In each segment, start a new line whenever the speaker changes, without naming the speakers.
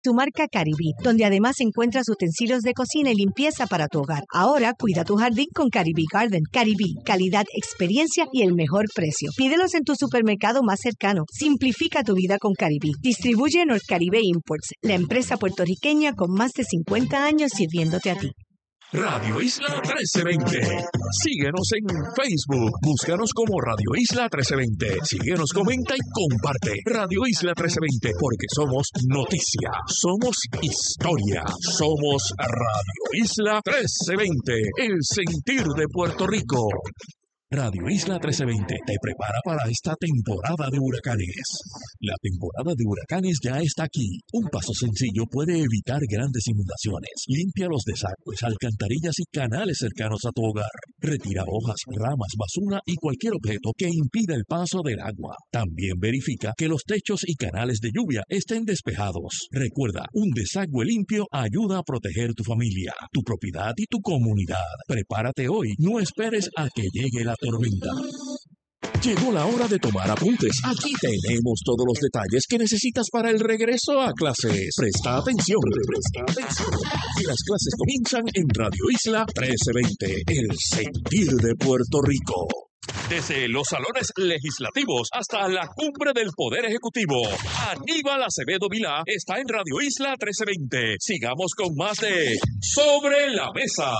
su marca Caribí, donde además encuentras utensilios de cocina y limpieza para tu hogar. Ahora cuida tu jardín con Caribí Garden. Caribí, calidad, experiencia y el mejor precio. Pídelos en tu supermercado más cercano. Simplifica tu vida con Caribí. Distribuye North Caribe Imports, la empresa puertorriqueña con más de 50 años sirviéndote a ti.
Radio Isla 1320. Síguenos en Facebook. Búscanos como Radio Isla 1320. Síguenos, comenta y comparte. Radio Isla 1320, porque somos noticia, somos historia, somos Radio Isla 1320. El sentir de Puerto Rico. Radio Isla 1320 te prepara para esta temporada de huracanes. La temporada de huracanes ya está aquí. Un paso sencillo puede evitar grandes inundaciones. Limpia los desagües, alcantarillas y canales cercanos a tu hogar. Retira hojas, ramas, basura y cualquier objeto que impida el paso del agua. También verifica que los techos y canales de lluvia estén despejados. Recuerda, un desagüe limpio ayuda a proteger tu familia, tu propiedad y tu comunidad. Prepárate hoy. No esperes a que llegue la tormenta. Llegó la hora de tomar apuntes. Aquí tenemos todos los detalles que necesitas para el regreso a clases. Presta atención. Que las clases comienzan en Radio Isla 1320, el sentir de Puerto Rico. Desde los salones legislativos hasta la cumbre del Poder Ejecutivo, Aníbal Acevedo Vilá está en Radio Isla 1320. Sigamos con más de Sobre la Mesa.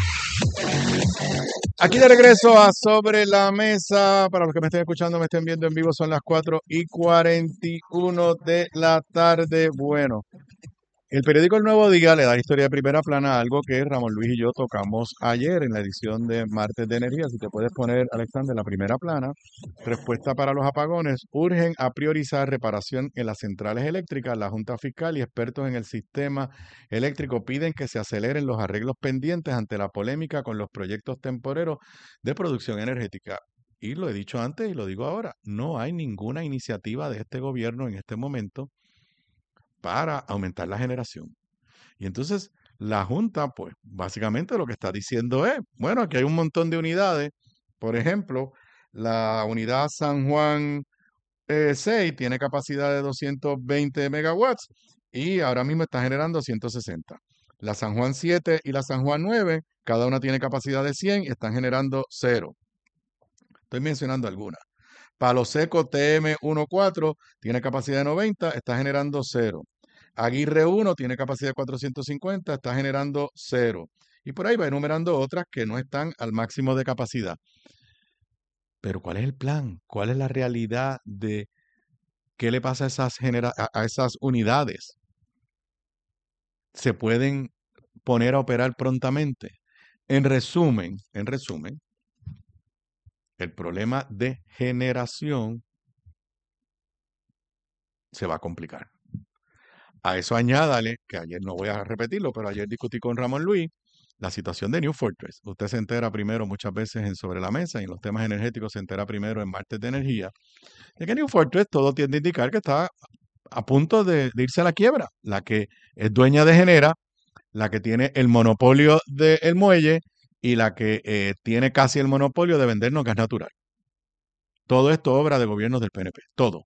Aquí de regreso a Sobre la Mesa. Para los que me estén escuchando, me estén viendo en vivo, son las 4:41 de la tarde. Bueno, el periódico El Nuevo Día le da historia de primera plana a algo que Ramón Luis y yo tocamos ayer en la edición de Martes de Energía. Si te puedes poner, Alexander, la primera plana. Respuesta para los apagones. Urgen a priorizar reparación en las centrales eléctricas. La Junta Fiscal y expertos en el sistema eléctrico piden que se aceleren los arreglos pendientes ante la polémica con los proyectos temporeros de producción energética. Y lo he dicho antes y lo digo ahora, no hay ninguna iniciativa de este gobierno en este momento para aumentar la generación. Y entonces la Junta, pues básicamente lo que está diciendo es, bueno, aquí hay un montón de unidades. Por ejemplo, la unidad San Juan 6 tiene capacidad de 220 megawatts y ahora mismo está generando 160. La San Juan 7 y la San Juan 9, cada una tiene capacidad de 100 y están generando 0. Estoy mencionando algunas. Palo Seco TM14 tiene capacidad de 90, está generando 0. Aguirre 1 tiene capacidad de 450, está generando 0. Y por ahí va enumerando otras que no están al máximo de capacidad. Pero ¿cuál es el plan? ¿Cuál es la realidad de qué le pasa a esas unidades? ¿Se pueden poner a operar prontamente? En resumen, el problema de generación se va a complicar. A eso añádale, que ayer no voy a repetirlo, pero ayer discutí con Ramón Luis la situación de New Fortress. Usted se entera primero muchas veces en Sobre la Mesa y en los temas energéticos se entera primero en Martes de Energía. De que New Fortress todo tiende a indicar que está a punto de irse a la quiebra. La que es dueña de Genera, la que tiene el monopolio del muelle y la que tiene casi el monopolio de vendernos gas natural. Todo esto obra de gobiernos del PNP, todo.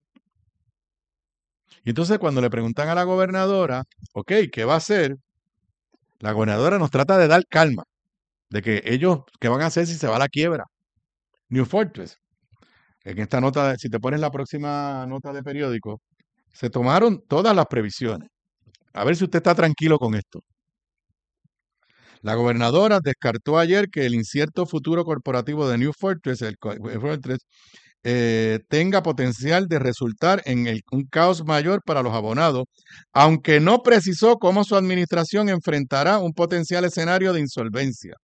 Y entonces cuando le preguntan a la gobernadora, ok, ¿qué va a hacer? La gobernadora nos trata de dar calma, de que ellos, ¿qué van a hacer si se va a la quiebra? New Fortress. En esta nota, si te pones la próxima nota de periódico, se tomaron todas las previsiones. A ver si usted está tranquilo con esto. La gobernadora descartó ayer que el incierto futuro corporativo de New Fortress, tenga potencial de resultar en un caos mayor para los abonados, aunque no precisó cómo su administración enfrentará un potencial escenario de insolvencia.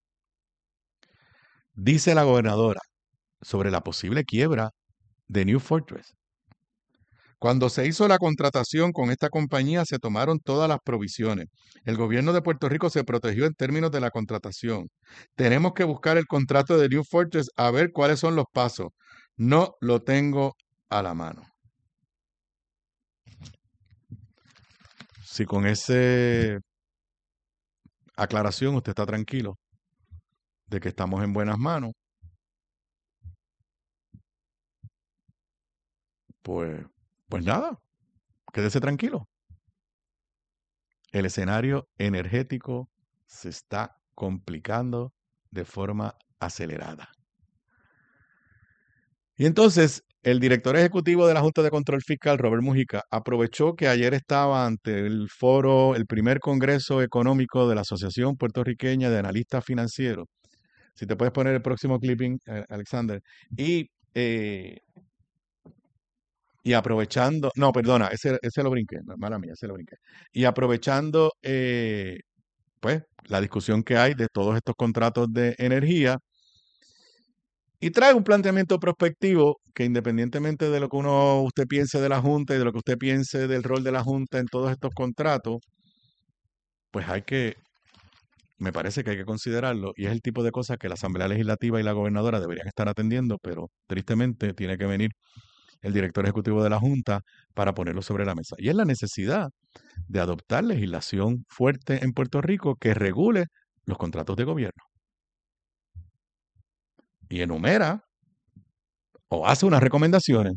Dice la gobernadora sobre la posible quiebra de New Fortress. Cuando se hizo la contratación con esta compañía, se tomaron todas las provisiones. El gobierno de Puerto Rico se protegió en términos de la contratación. Tenemos que buscar el contrato de New Fortress a ver cuáles son los pasos. No lo tengo a la mano. Si con esa aclaración usted está tranquilo de que estamos en buenas manos, pues nada, quédese tranquilo. el escenario energético se está complicando de forma acelerada. Y entonces, el director ejecutivo de la Junta de Control Fiscal, Robert Mujica, aprovechó que ayer estaba ante el foro, el primer Congreso Económico de la Asociación Puertorriqueña de Analistas Financieros. Si te puedes poner el próximo clipping, Alexander. Y aprovechando, no, perdona, ese lo brinqué, mala mía, ese lo brinqué. Y aprovechando, pues, la discusión que hay de todos estos contratos de energía, y trae un planteamiento prospectivo que independientemente de lo que usted piense de la Junta y de lo que usted piense del rol de la Junta en todos estos contratos, pues me parece que hay que considerarlo, y es el tipo de cosas que la Asamblea Legislativa y la gobernadora deberían estar atendiendo, pero tristemente tiene que venir el director ejecutivo de la Junta para ponerlo sobre la mesa. Y es la necesidad de adoptar legislación fuerte en Puerto Rico que regule los contratos de gobierno. Y enumera o hace unas recomendaciones.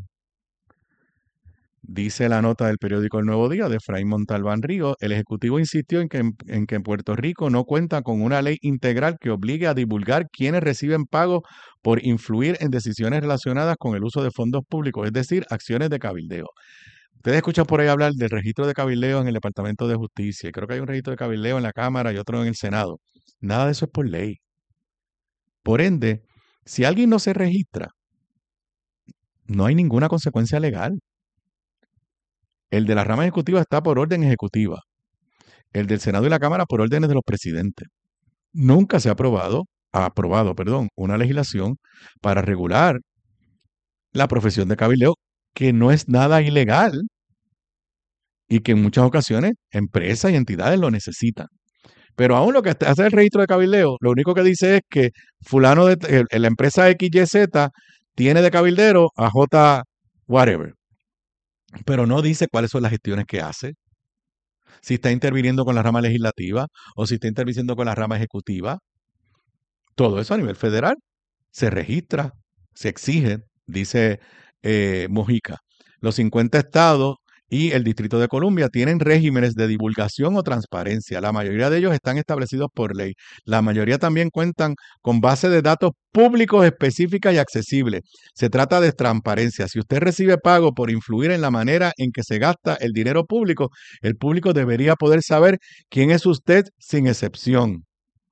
Dice la nota del periódico El Nuevo Día de Efraín Montalbán Río, el Ejecutivo insistió en que en Puerto Rico no cuenta con una ley integral que obligue a divulgar quiénes reciben pago por influir en decisiones relacionadas con el uso de fondos públicos, es decir, acciones de cabildeo. Ustedes escuchan por ahí hablar del registro de cabildeo en el Departamento de Justicia. Creo que hay un registro de cabildeo en la Cámara y otro en el Senado. Nada de eso es por ley. Por ende, si alguien no se registra, no hay ninguna consecuencia legal. El de la rama ejecutiva está por orden ejecutiva. El del Senado y la Cámara por órdenes de los presidentes. Nunca se ha aprobado una legislación para regular la profesión de cabildeo, que no es nada ilegal y que en muchas ocasiones empresas y entidades lo necesitan. Pero aún lo que hace el registro de cabildeo, lo único que dice es que fulano de la empresa XYZ tiene de cabildero a J whatever. Pero no dice cuáles son las gestiones que hace, si está interviniendo con la rama legislativa o si está interviniendo con la rama ejecutiva. Todo eso a nivel federal se registra, se exige, dice Mujica. Los 50 estados y el Distrito de Columbia tienen regímenes de divulgación o transparencia. La mayoría de ellos están establecidos por ley. La mayoría también cuentan con bases de datos públicos específicas y accesibles. Se trata de transparencia. Si usted recibe pago por influir en la manera en que se gasta el dinero público, el público debería poder saber quién es usted sin excepción.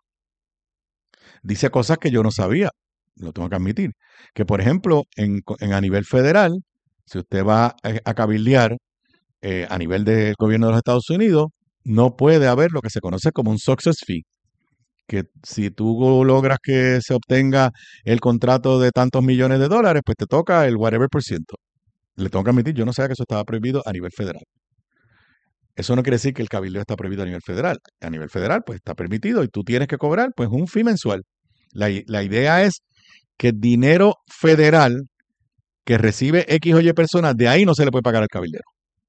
Dice cosas que yo no sabía, lo tengo que admitir. Que, por ejemplo, a nivel federal, si usted va a cabildear a nivel del gobierno de los Estados Unidos, no puede haber lo que se conoce como un success fee, que si tú logras que se obtenga el contrato de tantos millones de dólares, pues te toca el whatever por ciento. Le tengo que admitir, yo no sabía que eso estaba prohibido a nivel federal. Eso no quiere decir que el cabildeo está prohibido a nivel federal. A nivel federal, pues está permitido y tú tienes que cobrar pues un fee mensual. La idea es que dinero federal que recibe X o Y personas, de ahí no se le puede pagar al cabildero.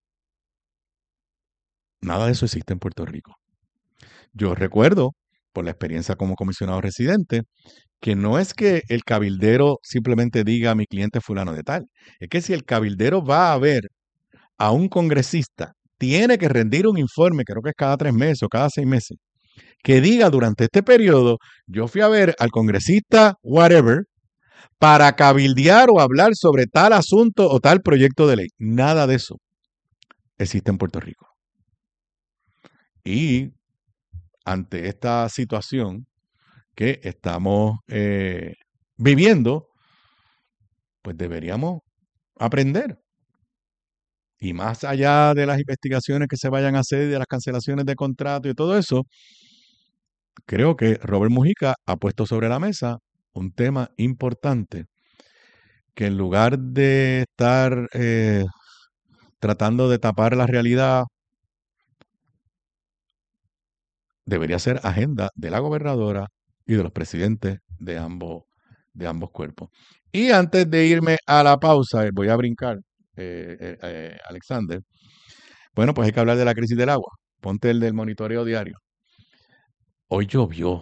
Nada de eso existe en Puerto Rico. Yo recuerdo, por la experiencia como comisionado residente, que no es que el cabildero simplemente diga a mi cliente fulano de tal. Es que si el cabildero va a ver a un congresista, tiene que rendir un informe, creo que es cada 3 meses o cada 6 meses, que diga durante este periodo, yo fui a ver al congresista whatever para cabildear o hablar sobre tal asunto o tal proyecto de ley. Nada de eso existe en Puerto Rico. Y ante esta situación que estamos viviendo, pues deberíamos aprender. Y más allá de las investigaciones que se vayan a hacer, de las cancelaciones de contrato y todo eso, creo que Robert Mujica ha puesto sobre la mesa un tema importante, que en lugar de estar tratando de tapar la realidad, debería ser agenda de la gobernadora y de los presidentes de ambos cuerpos. Y antes de irme a la pausa, voy a brincar, Alexander. Bueno, pues hay que hablar de la crisis del agua. Ponte el del monitoreo diario. Hoy llovió.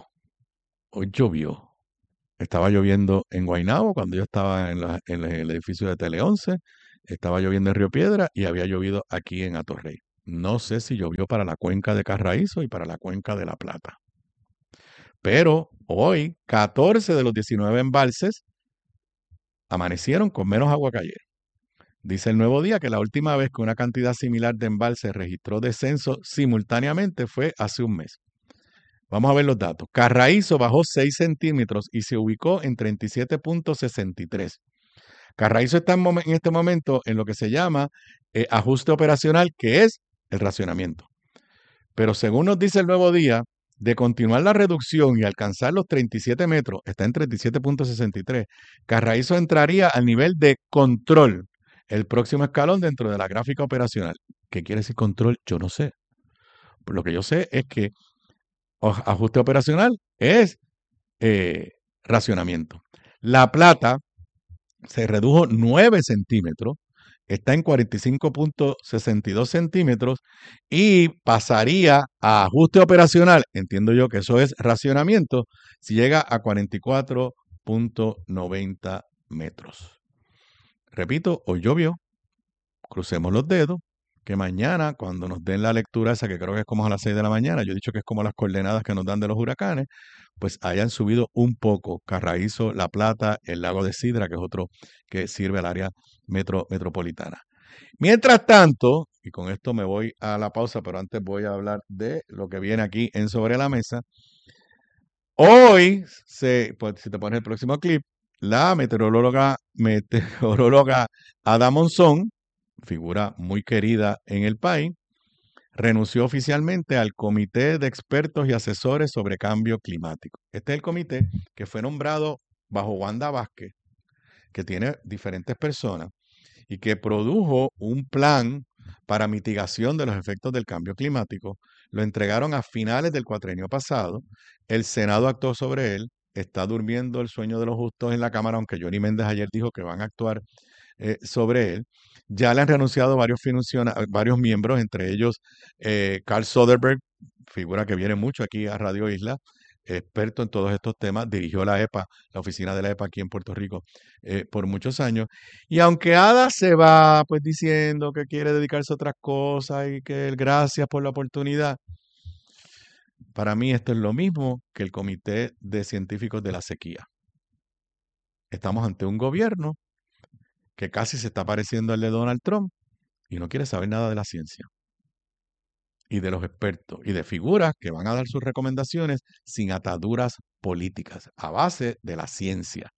Estaba lloviendo en Guaynabo cuando yo estaba en el edificio de Tele 11. Estaba lloviendo en Río Piedra y había llovido aquí en Atorrey. No sé si llovió para la cuenca de Carraízo y para la cuenca de La Plata. Pero hoy, 14 de los 19 embalses amanecieron con menos agua que ayer. Dice el Nuevo Día que la última vez que una cantidad similar de embalses registró descenso simultáneamente fue hace un mes. Vamos a ver los datos. Carraízo bajó 6 centímetros y se ubicó en 37.63. Carraízo está en este momento en lo que se llama ajuste operacional, que es el racionamiento. Pero según nos dice el Nuevo Día, de continuar la reducción y alcanzar los 37 metros, está en 37.63, Carraízo entraría al nivel de control, el próximo escalón dentro de la gráfica operacional. ¿Qué quiere decir control? Yo no sé. Lo que yo sé es que ajuste operacional es racionamiento. La Plata se redujo 9 centímetros, está en 45.62 centímetros y pasaría a ajuste operacional, entiendo yo que eso es racionamiento, si llega a 44.90 metros. Repito, hoy llovió, crucemos los dedos, que mañana cuando nos den la lectura esa, que creo que es como a las 6 de la mañana, yo he dicho que es como las coordenadas que nos dan de los huracanes, pues hayan subido un poco Carraízo, La Plata, el lago de Sidra, que es otro que sirve al área metropolitana. Mientras tanto, y con esto me voy a la pausa, pero antes voy a hablar de lo que viene aquí en Sobre la Mesa. Hoy, pues, si te pones el próximo clip, la meteoróloga Ada Monzón, figura muy querida en el país, renunció oficialmente al Comité de Expertos y Asesores sobre Cambio Climático. Este es el comité que fue nombrado bajo Wanda Vázquez, que tiene diferentes personas, y que produjo un plan para mitigación de los efectos del cambio climático. Lo entregaron a finales del cuatrenio pasado. El Senado actuó sobre él. Está durmiendo el sueño de los justos en la Cámara, aunque Johnny Méndez ayer dijo que van a actuar sobre él. Ya le han renunciado varios miembros, entre ellos Carl Soderberg, figura que viene mucho aquí a Radio Isla, experto en todos estos temas, dirigió la EPA, la oficina de la EPA aquí en Puerto Rico por muchos años. Y aunque Ada se va pues diciendo que quiere dedicarse a otras cosas y que gracias por la oportunidad, para mí esto es lo mismo que el Comité de Científicos de la Sequía. Estamos ante un gobierno que casi se está pareciendo al de Donald Trump y no quiere saber nada de la ciencia y de los expertos y de figuras que van a dar sus recomendaciones sin ataduras políticas, a base de la ciencia.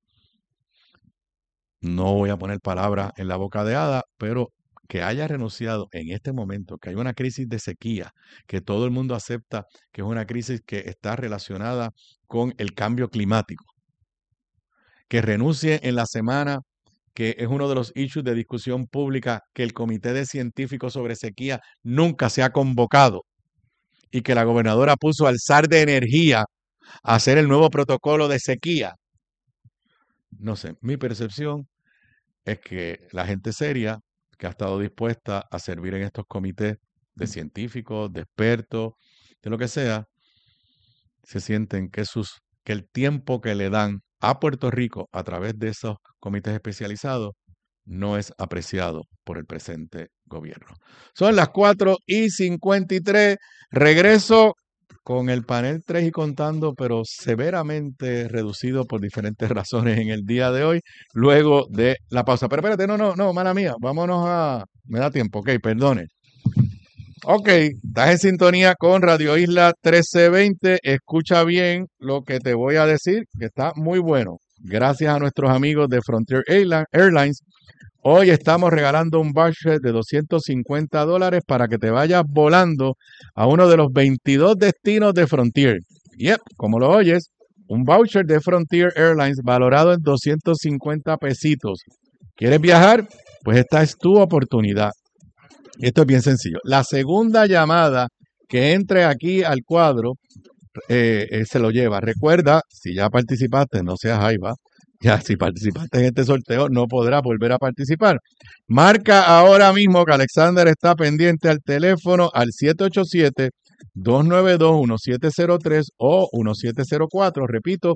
No voy a poner palabras en la boca de Ada, pero que haya renunciado en este momento, que hay una crisis de sequía, que todo el mundo acepta que es una crisis que está relacionada con el cambio climático, que renuncie en la semana que es uno de los issues de discusión pública, que el Comité de Científicos sobre Sequía nunca se ha convocado y que la gobernadora puso al SAR de Energía a hacer el nuevo protocolo de sequía. No sé, mi percepción es que la gente seria que ha estado dispuesta a servir en estos comités de científicos, de expertos, de lo que sea, se sienten que el tiempo que le dan a Puerto Rico a través de esos comités especializados no es apreciado por el presente gobierno. Son las 4:53. Regreso con el panel 3 y contando, pero severamente reducido por diferentes razones en el día de hoy, luego de la pausa. Pero espérate, no, mala mía, vámonos a... Me da tiempo, ok, perdone. Ok, estás en sintonía con Radio Isla 1320. Escucha bien lo que te voy a decir, que está muy bueno. Gracias a nuestros amigos de Frontier Airlines, hoy estamos regalando un voucher de $250 para que te vayas volando a uno de los 22 destinos de Frontier. Yep, como lo oyes, un voucher de Frontier Airlines valorado en 250 pesitos. ¿Quieres viajar? Pues esta es tu oportunidad. Esto es bien sencillo. La segunda llamada que entre aquí al cuadro se lo lleva. Recuerda, si ya participaste, no seas jaiba. Ya, si participaste en este sorteo, no podrás volver a participar. Marca ahora mismo que Alexander está pendiente al teléfono al 787-292-1703 o 1704. Repito,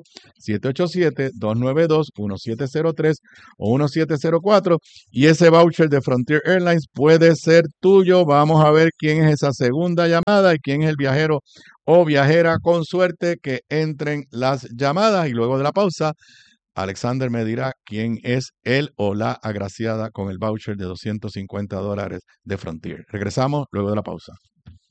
787-292-1703 o 1704. Y ese voucher de Frontier Airlines puede ser tuyo. Vamos a ver quién es esa segunda llamada y quién es el viajero o viajera con suerte. Que entren las llamadas y luego de la pausa, Alexander me dirá quién es él o la agraciada con el voucher de $250 de Frontier. Regresamos luego de la pausa.